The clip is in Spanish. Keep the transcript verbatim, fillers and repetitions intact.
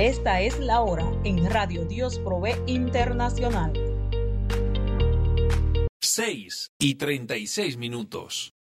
Esta es la hora en Radio Dios Provee Internacional. seis y treinta y seis minutos.